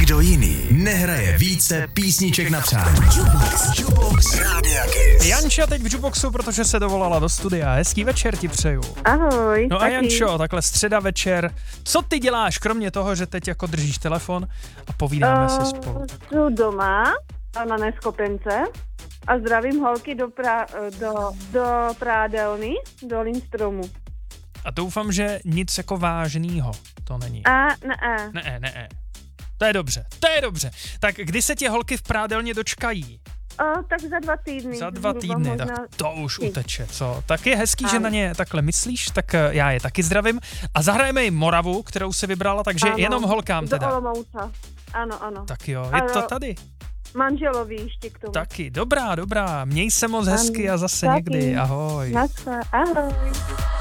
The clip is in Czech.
Nikdo jiný nehraje více písniček na přání. Jukebox Rádia Kiss. Janča teď v Jukeboxu, protože se dovolala do studia. Hezký večer ti přeju. Ahoj. No taky. a Jančo, takhle středa večer. Co ty děláš, kromě toho, že teď jako držíš telefon a povídáme si spolu? Jsem doma a na neschopence a zdravím holky do prádelny, do Lindstromu. A doufám, že nic jako vážnýho to není. Ne. To je dobře. Tak kdy se tě holky v prádelně dočkají? Tak za 2 týdny. Za 2 týdny, tak to už uteče, co? Tak je hezký, že na ně takhle myslíš, tak já je taky zdravím. A zahrajeme jim Moravu, kterou si vybrala, takže jenom holkám teda. Do Olomouca. Ano. Tak jo, je to tady. Manželovi ještě k tomu. Taky, dobrá. Měj se moc hezky a zase taky. někdy, ahoj. Ahoj.